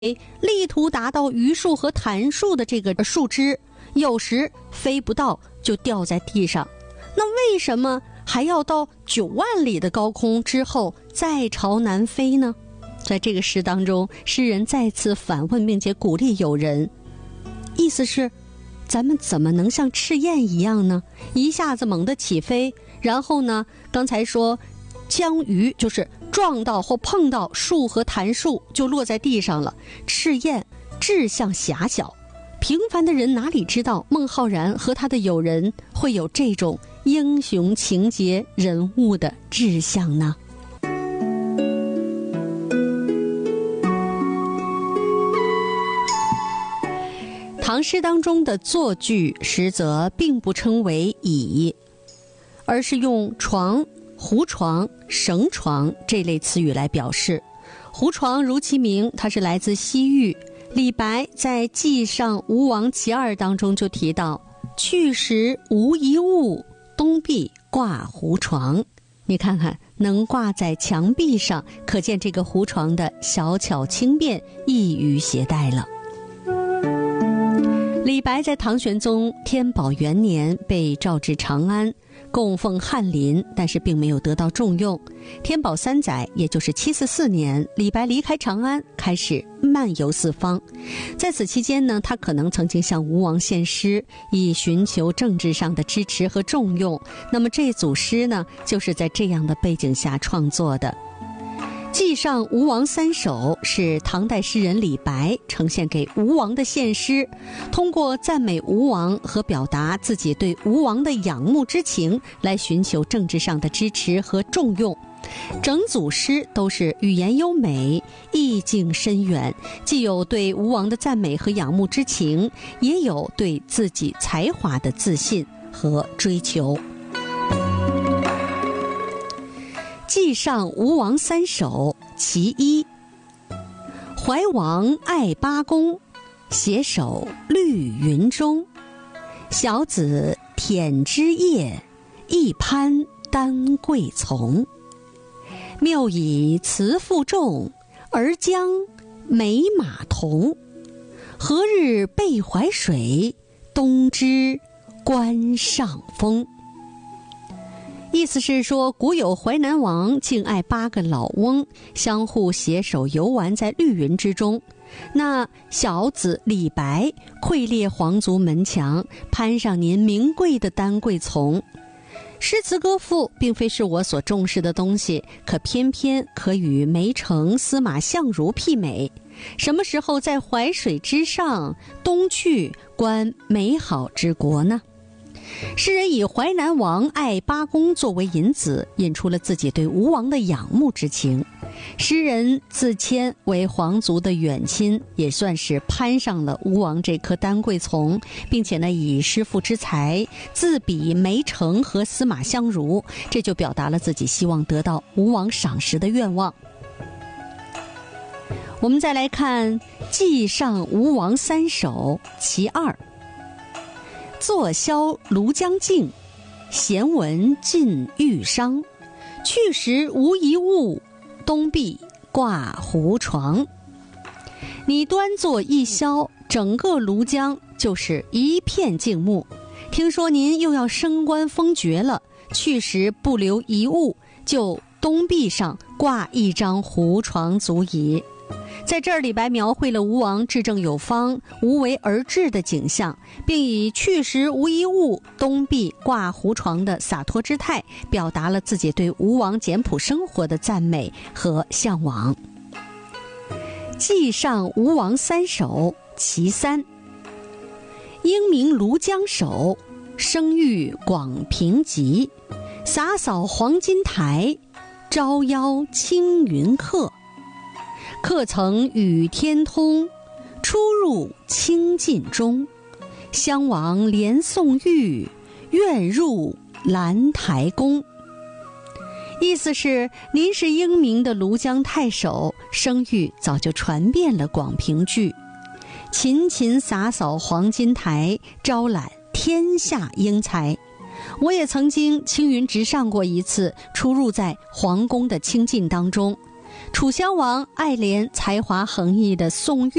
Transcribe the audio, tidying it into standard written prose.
力图达到榆树和檀树的这个树枝，有时飞不到就掉在地上。那为什么还要到9万里的高空之后再朝南飞呢？在这个诗当中，诗人再次反问并且鼓励友人，意思是咱们怎么能像赤焰一样呢？一下子猛地起飞，然后呢，刚才说将榆就是撞到或碰到树和檀树就落在地上了。赤焰志向狭小，平凡的人哪里知道孟浩然和他的友人会有这种英雄情节人物的志向呢？唐诗当中的坐句实则并不称为椅，而是用床、胡床、绳床这类词语来表示。胡床如其名，它是来自西域。李白在《记上吴王其二》当中就提到，去时无一物，东壁挂胡床。你看看，能挂在墙壁上，可见这个胡床的小巧轻便，易于携带了。李白在唐玄宗天宝元年被召至长安，供奉翰林，但是并没有得到重用。天宝3载，也就是744年，李白离开长安，开始漫游四方。在此期间呢，他可能曾经向吴王献诗，以寻求政治上的支持和重用。那么这组诗呢，就是在这样的背景下创作的。《记上吴王3首》是唐代诗人李白呈现给吴王的献诗，通过赞美吴王和表达自己对吴王的仰慕之情，来寻求政治上的支持和重用。整组诗都是语言优美，意境深远，既有对吴王的赞美和仰慕之情，也有对自己才华的自信和追求。记上吴王3首其一，怀王爱八公，携手绿云中。小子舔枝叶，一攀丹桂丛。谬以辞赋重，而将美马同。何日背淮水，东知关上风。意思是说，古有淮南王敬爱8个老翁，相互携手游玩在绿云之中。那小子李白窥猎皇族门墙，攀上您名贵的丹桂丛。诗词歌赋并非是我所重视的东西，可偏偏可与梅城司马相如媲美。什么时候在淮水之上，东去观美好之国呢？诗人以淮南王爱八公作为引子，引出了自己对吴王的仰慕之情。诗人自谦为皇族的远亲，也算是攀上了吴王这棵丹桂丛，并且呢，以诗赋之才自比梅城和司马相如，这就表达了自己希望得到吴王赏识的愿望。我们再来看《记上吴王3首其二。坐萧庐江静，闲闻尽玉觞。去时无一物，东壁挂胡床。你端坐一宵，整个庐江就是一片静穆。听说您又要升官封爵了，去时不留一物，就东壁上挂一张胡床足矣。在这儿，李白描绘了吴王治政有方、无为而治的景象，并以去时无一物，东壁挂胡床的洒脱之态，表达了自己对吴王简朴生活的赞美和向往。记上吴王3首其三。英明庐江首，声誉广平集。洒扫黄金台，招邀青云客。客曾与天通，出入清尽中。襄王连宋玉，愿入兰台宫。意思是，您是英明的庐江太守，声誉早就传遍了广平郡，勤勤洒扫黄金台，招揽天下英才。我也曾经青云直上过一次，出入在皇宫的清禁当中。 楚襄王爱怜才华横溢的宋玉。